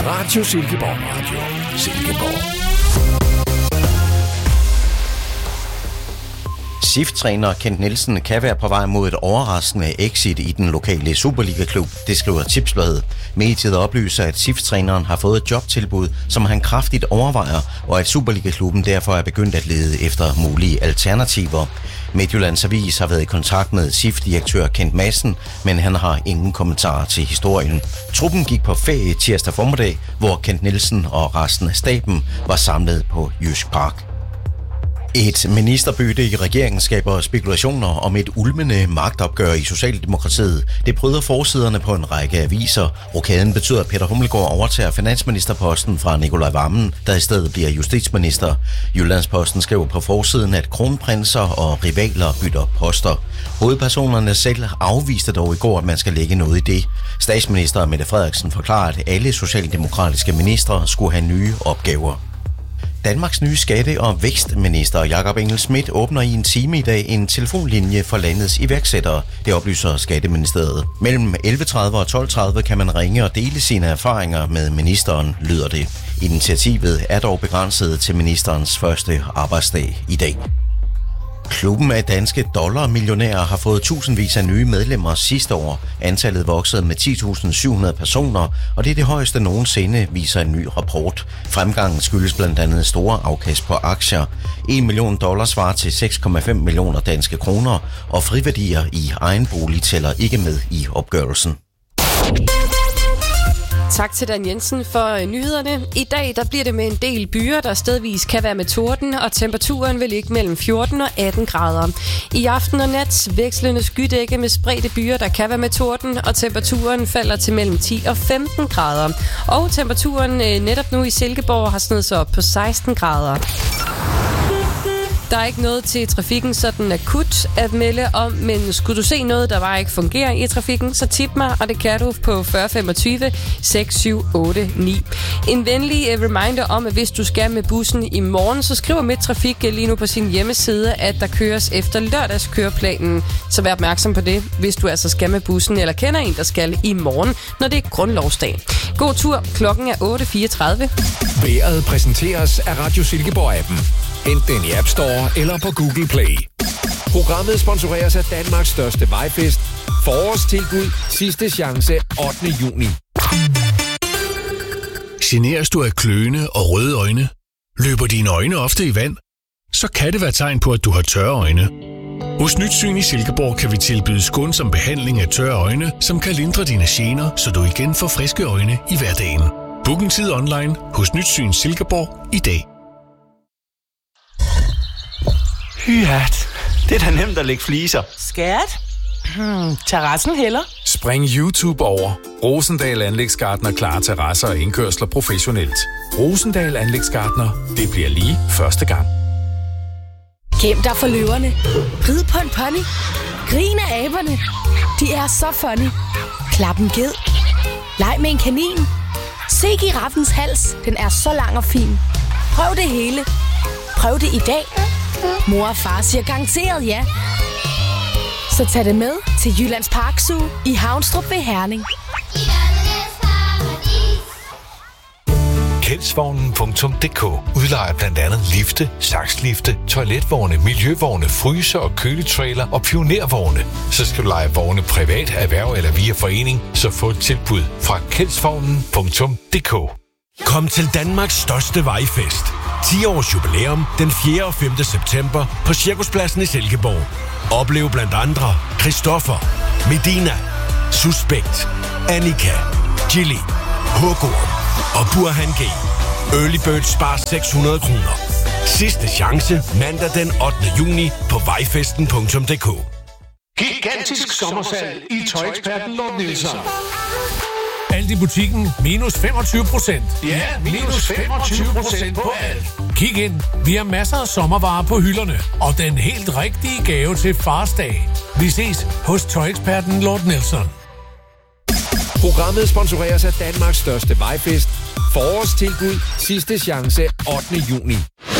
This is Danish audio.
Radio Silkeborg. Radio Silkeborg. SIF-træner Kent Nielsen kan være på vej mod et overraskende exit i den lokale Superliga-klub, det skriver Tipsbladet. Mediet oplyser, at SIF-træneren har fået et jobtilbud, som han kraftigt overvejer, og at Superliga-klubben derfor er begyndt at lede efter mulige alternativer. Midtjyllands Avis har været i kontakt med SIF-direktør Kent Madsen, men han har ingen kommentarer til historien. Truppen gik på ferie tirsdag formiddag, hvor Kent Nielsen og resten af staben var samlet på Jysk Park. Et ministerbytte i regeringen skaber spekulationer om et ulmende magtopgør i Socialdemokratiet. Det bryder forsiderne på en række aviser. Rokaden betyder, at Peter Hummelgaard overtager finansministerposten fra Nicolai Wammen, der i stedet bliver justitsminister. Jyllandsposten skriver på forsiden, at kronprinser og rivaler bytter poster. Hovedpersonerne selv afviste dog i går, at man skal lægge noget i det. Statsminister Mette Frederiksen forklarer, at alle socialdemokratiske ministre skulle have nye opgaver. Danmarks nye skatte- og vækstminister Jakob Engel-Schmidt åbner i en time i dag en telefonlinje for landets iværksættere. Det oplyser Skatteministeriet. Mellem 11.30 og 12.30 kan man ringe og dele sine erfaringer med ministeren, lyder det. Initiativet er dog begrænset til ministerens første arbejdsdag i dag. Klubben af danske dollarmillionærer har fået tusindvis af nye medlemmer sidste år. Antallet voksede med 10.700 personer, og det er det højeste nogensinde, viser en ny rapport. Fremgangen skyldes blandt andet store afkast på aktier. $1 million svarer til 6,5 millioner danske kroner, og friværdier i egen bolig tæller ikke med i opgørelsen. Tak til Dan Jensen for nyhederne. I dag der bliver det med en del byer, der stedvis kan være med torden, og temperaturen vil ligge mellem 14 og 18 grader. I aften og nat vekslende skydække med spredte byer, der kan være med torden, og temperaturen falder til mellem 10 og 15 grader. Og temperaturen netop nu i Silkeborg har snedet sig op på 16 grader. Der er ikke noget til trafikken sådan akut at melde om, men skulle du se noget, der bare ikke fungerer i trafikken, så tip mig, og det kan du på 40 25 6789. En venlig reminder om, at hvis du skal med bussen i morgen, så skriver Midttrafik lige nu på sin hjemmeside, at der køres efter lørdagskøreplanen. Så vær opmærksom på det, hvis du altså skal med bussen, eller kender en, der skal i morgen, når det er grundlovsdag. God tur, klokken er 8.34. Vejret præsenteres af Radio Silkeborg-appen. Hent den i App Store eller på Google Play. Programmet sponsoreres af Danmarks største vejfest. Forårstilbud sidste chance 8. juni. Generes du af kløende og røde øjne? Løber dine øjne ofte i vand? Så kan det være tegn på, at du har tørre øjne. Hos Nyt Syn i Silkeborg kan vi tilbyde skånsom behandling af tørre øjne, som kan lindre dine gener, så du igen får friske øjne i hverdagen. Book en tid online hos Nyt Syn Silkeborg i dag. Hyat, det er da nemt at lægge fliser. Skat? Terrassen heller. Spring YouTube over. Rosendal Anlægsgartner klarer terrasser og indkørsler professionelt. Rosendal Anlægsgartner. Det bliver lige første gang. Gem dig for løverne. Rid på en pony. Grin af aberne. De er så funny. Klap en ged. Leg med en kanin. Se giraffens hals. Den er så lang og fin. Prøv det hele. Prøv det i dag. Mor og far siger garanteret ja. Så tag det med til Jyllands Park Zoo i Havnstrup ved Herning. Kældsvognen.dk udlejer blandt andet lifte, sakslifte, toiletvogne, miljøvogne, fryser og køletrailer og pionervogne. Så skal du lege vogne privat, erhverv eller via forening, så få et tilbud fra Kældsvognen.dk. Kom til Danmarks største vejfest. 10 års jubilæum den 4. og 5. september på Cirkuspladsen i Silkeborg. Oplev blandt andre Christoffer, Medina, Suspekt, Annika, Gilly, Hugorm og Burhan G. Early Bird spar 600 kroner. Sidste chance mandag den 8. juni på vejfesten.dk. Gigantisk sommersalg i Tøjeksperten Lord Nielsen. Alt i butikken minus 25%. Ja, minus 25% på alt. Kig ind. Vi har masser af sommervarer på hylderne. Og den helt rigtige gave til farsdag. Vi ses hos Tøjeksperten Lord Nelson. Programmet sponsoreres af Danmarks største vejfest. Forårstilbud sidste chance 8. juni.